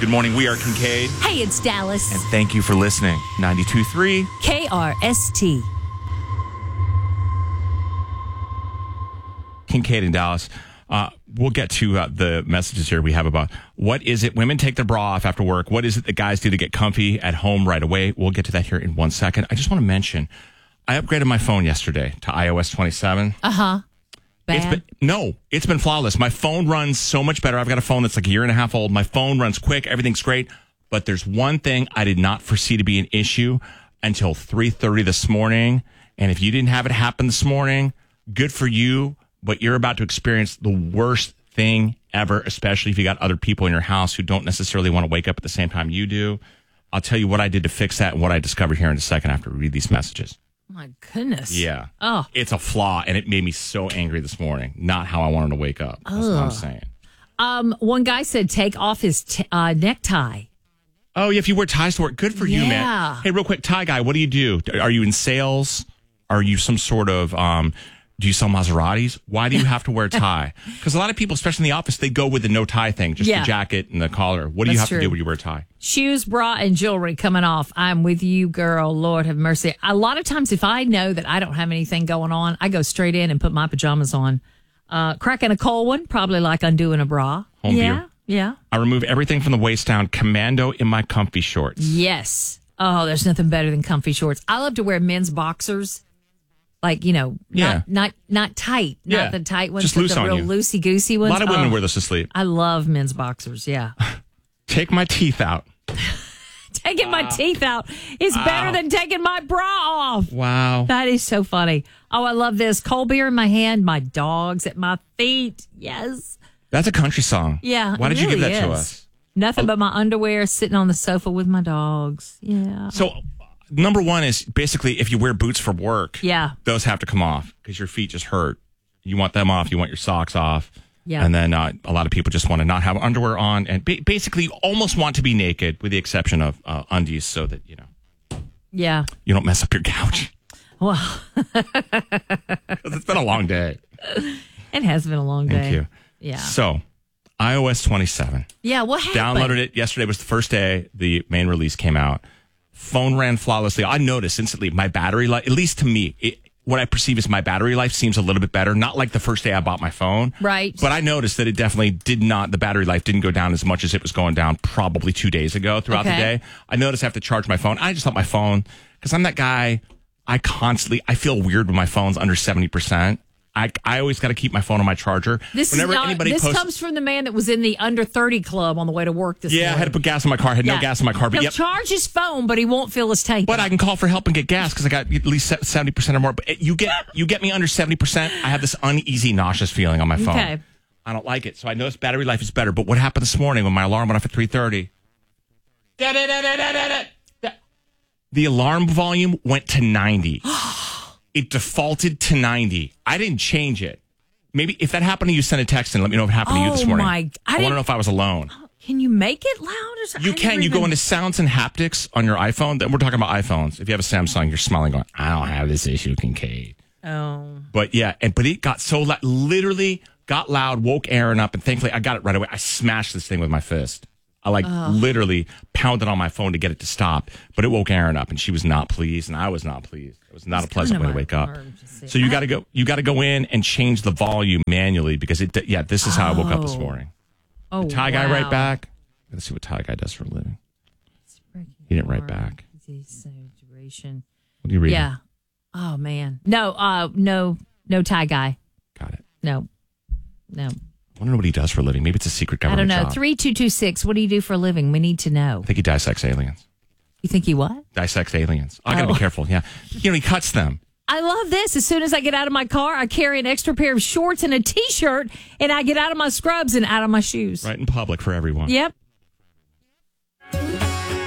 Good morning. We are Kincaid. Hey, it's Dallas. And thank you for listening. 92.3 KRST. Kincaid and Dallas. We'll get to the messages here we have about what is it women take their bra off after work. What is it that guys do to get comfy at home right away? We'll get to that here in 1 second. I just want to mention, I upgraded my phone yesterday to iOS 27. Bad? It's been flawless. My phone runs so much better. I've got a phone that's like a year and a half old. My phone runs quick. Everything's great. But there's one thing I did not foresee to be an issue until 3:30 this morning. And if you didn't have it happen this morning, good for you. But you're about to experience the worst thing ever, especially if you got other people in your house who don't necessarily want to wake up at the same time you do. I'll tell you what I did to fix that and what I discovered here in a second after we read these messages. My goodness. Yeah. Oh. It's a flaw, and it made me so angry this morning. Not how I wanted to wake up. That's what I'm saying. One guy said take off his necktie. Oh, yeah, if you wear ties to work, good for you, man. Yeah. Hey, real quick, tie guy, what do you do? Are you in sales? Are you some sort of... do you sell Maseratis? Why do you have to wear a tie? Because a lot of people, especially in the office, they go with the no tie thing, just the jacket and the collar. What do you have to do when you wear a tie? Shoes, bra, and jewelry coming off. I'm with you, girl. Lord have mercy. A lot of times, if I know that I don't have anything going on, I go straight in and put my pajamas on. Cracking a cold one, probably like undoing a bra. Home view. Yeah. I remove everything from the waist down, commando in my comfy shorts. Yes. Oh, there's nothing better than comfy shorts. I love to wear men's boxers. Like, you know, not tight. Not the tight ones, just but loose the on real you. loosey-goosey ones. A lot of women wear those to sleep. I love men's boxers, yeah. Take my teeth out. Taking my teeth out is better than taking my bra off. Wow. That is so funny. Oh, I love this. Cold beer in my hand, my dogs at my feet. Yes. That's a country song. Yeah. Why did you give that to us? Nothing but my underwear, sitting on the sofa with my dogs. Yeah. So... Number one is basically if you wear boots for work, those have to come off because your feet just hurt. You want them off. You want your socks off. Yeah. And then a lot of people just want to not have underwear on and basically almost want to be naked with the exception of undies so that, you don't mess up your couch. Well, it's been a long day. It has been a long day. Thank you. Yeah. So iOS 27. Yeah. What happened? Downloaded it. Yesterday was the first day the main release came out. Phone ran flawlessly. I noticed instantly my battery life, at least to me, what I perceive as my battery life seems a little bit better. Not like the first day I bought my phone. Right. But I noticed that it definitely the battery life didn't go down as much as it was going down probably 2 days ago throughout the day. I noticed I have to charge my phone. I just thought my phone, because I'm that guy, I feel weird when my phone's under 70%. I always got to keep my phone on my charger. This comes from the man that was in the under 30 club on the way to work this morning. I had to put gas in my car. I had no gas in my car. He'll charge his phone, but he won't fill his tank. But I can call for help and get gas because I got at least 70% or more. But you get me under 70%, I have this uneasy, nauseous feeling on my phone. Okay. I don't like it. So I noticed battery life is better. But what happened this morning when my alarm went off at 3:30? The alarm volume went to 90. It defaulted to 90. I didn't change it. Maybe if that happened to you, send a text and let me know if it happened to you this morning. I want to know if I was alone. Can you make it louder? You can. You go into sounds and haptics on your iPhone. We're talking about iPhones. If you have a Samsung, you're smiling going, I don't have this issue, Kincaid. Oh. But yeah, but it got so loud, literally got loud, woke Aaron up, and thankfully I got it right away. I smashed this thing with my fist. I literally pounded on my phone to get it to stop, but it woke Aaron up, and she was not pleased, and I was not pleased. It was not a pleasant way to wake up. So you got to go. You got to go in and change the volume manually because this is how I woke up this morning. Oh, Ty guy write back. Let's see what Ty guy does for a living. He didn't write back. What are you reading? Yeah. Oh man. No, Ty guy. Got it. No. I wonder what he does for a living. Maybe it's a secret government job. I don't know. Job. 3226. What do you do for a living? We need to know. I think he dissects aliens. You think he what? Dissects aliens. I got to be careful. Yeah. He cuts them. I love this. As soon as I get out of my car, I carry an extra pair of shorts and a T-shirt, and I get out of my scrubs and out of my shoes. Right in public for everyone. Yep.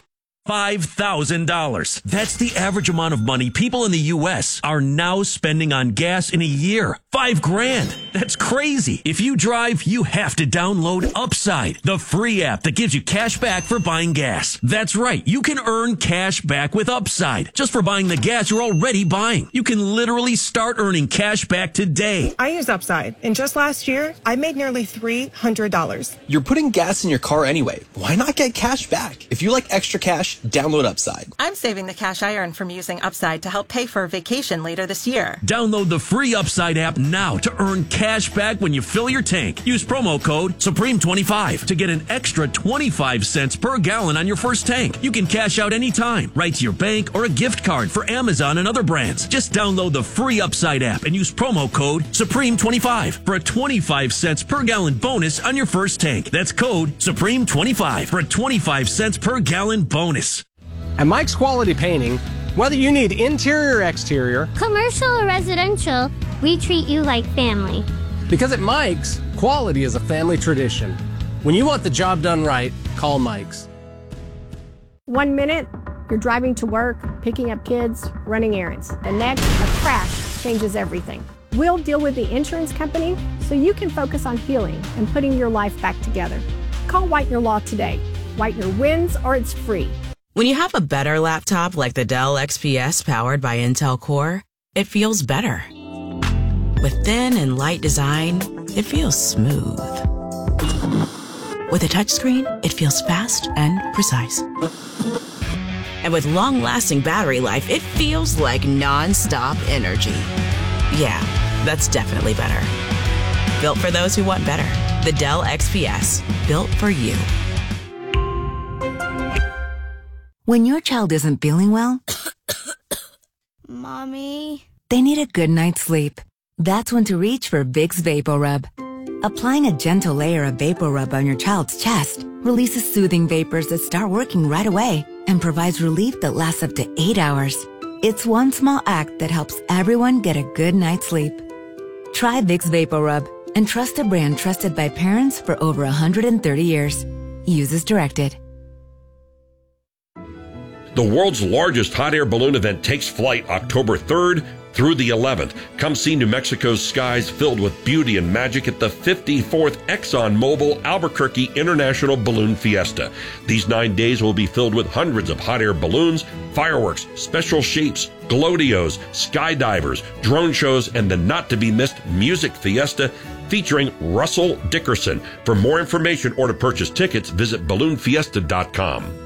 $5,000. That's the average amount of money people in the U.S. are now spending on gas in a year. $5,000. That's crazy. If you drive, you have to download Upside, the free app that gives you cash back for buying gas. That's right. You can earn cash back with Upside just for buying the gas you're already buying. You can literally start earning cash back today. I use Upside, and just last year, I made nearly $300. You're putting gas in your car anyway. Why not get cash back? If you like extra cash, download Upside. I'm saving the cash I earn from using Upside to help pay for a vacation later this year. Download the free Upside app now to earn cash back when you fill your tank. Use promo code Supreme25 to get an extra 25 cents per gallon on your first tank. You can cash out anytime, right to your bank or a gift card for Amazon and other brands. Just download the free Upside app and use promo code Supreme25 for a 25 cents per gallon bonus on your first tank. That's code Supreme25 for a 25 cents per gallon bonus. At Mike's Quality Painting, whether you need interior or exterior, commercial or residential, we treat you like family. Because at Mike's, quality is a family tradition. When you want the job done right, call Mike's. 1 minute, you're driving to work, picking up kids, running errands. The next, a crash changes everything. We'll deal with the insurance company so you can focus on healing and putting your life back together. Call Whitener Law today. Whitener wins or it's free. When you have a better laptop like the Dell XPS powered by Intel Core, it feels better. With thin and light design, it feels smooth. With a touchscreen, it feels fast and precise. And with long-lasting battery life, it feels like non-stop energy. Yeah, that's definitely better. Built for those who want better. The Dell XPS, built for you. When your child isn't feeling well, Mommy. They need a good night's sleep. That's when to reach for Vicks VapoRub. Applying a gentle layer of VapoRub on your child's chest releases soothing vapors that start working right away and provides relief that lasts up to 8 hours. It's one small act that helps everyone get a good night's sleep. Try Vicks VapoRub and trust a brand trusted by parents for over 130 years. Use as directed. The world's largest hot air balloon event takes flight October 3rd through the 11th. Come see New Mexico's skies filled with beauty and magic at the 54th ExxonMobil Albuquerque International Balloon Fiesta. These 9 days will be filled with hundreds of hot air balloons, fireworks, special shapes, glotios, skydivers, drone shows, and the not-to-be-missed music fiesta featuring Russell Dickerson. For more information or to purchase tickets, visit balloonfiesta.com.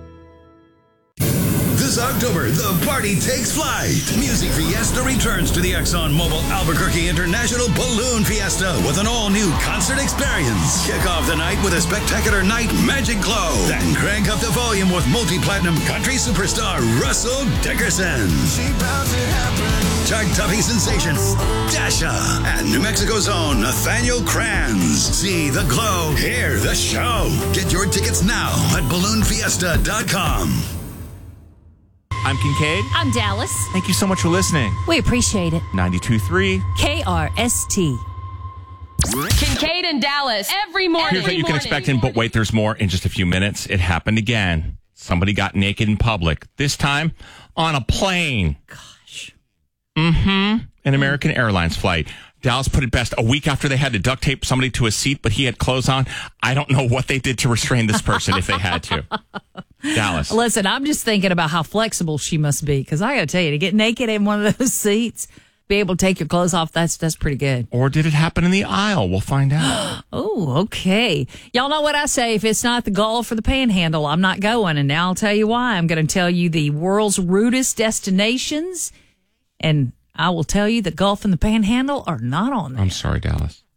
This October, the party takes flight. Music Fiesta returns to the ExxonMobil Albuquerque International Balloon Fiesta with an all-new concert experience. Kick off the night with a spectacular night magic glow. Then crank up the volume with multi-platinum country superstar Russell Dickerson. Chart-topping sensation Dasha and New Mexico's own Nathaniel Kranz. See the glow, hear the show. Get your tickets now at balloonfiesta.com. I'm Kincaid. I'm Dallas. Thank you so much for listening. We appreciate it. 92.3 KRST. Kincaid and Dallas every morning. Here's what you can expect in But Wait, There's More in just a few minutes. It happened again. Somebody got naked in public. This time on a plane. Gosh. An American Airlines flight. Dallas put it best. A week after they had to duct tape somebody to a seat, but he had clothes on. I don't know what they did to restrain this person if they had to. Dallas. Listen, I'm just thinking about how flexible she must be, because I got to tell you, to get naked in one of those seats, be able to take your clothes off, that's pretty good. Or did it happen in the aisle? We'll find out. Oh, okay. Y'all know what I say. If it's not the Gulf or the Panhandle, I'm not going. And now I'll tell you why. I'm going to tell you the world's rudest destinations, and I will tell you the Gulf and the Panhandle are not on there. I'm sorry, Dallas.